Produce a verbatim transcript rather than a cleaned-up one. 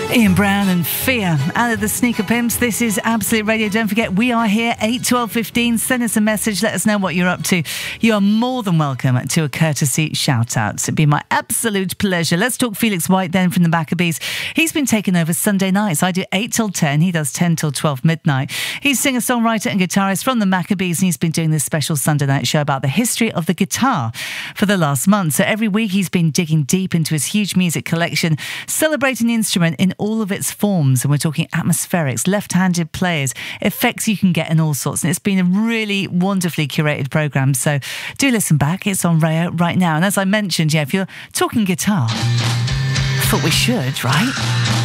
Ian Brown and Fear out of the Sneaker Pimps. This is Absolute Radio. Don't forget, we are here eight, twelve, fifteen. Send us a message. Let us know what you're up to. You are more than welcome to a courtesy shout out. It'd be my absolute pleasure. Let's talk Felix White then from the Maccabees. He's been taking over Sunday nights. I do eight till ten. He does ten till twelve midnight. He's singer, songwriter and guitarist from the Maccabees, and he's been doing this special Sunday night show about the history of the guitar for the last month. So every week he's been digging deep into his huge music collection, celebrating the instrument in all of its forms. And we're talking atmospherics, left-handed players, effects you can get, and all sorts. And it's been a really wonderfully curated programme. So do listen back. It's on Rayo right now. And as I mentioned, yeah, if you're talking guitar, I thought we should, right?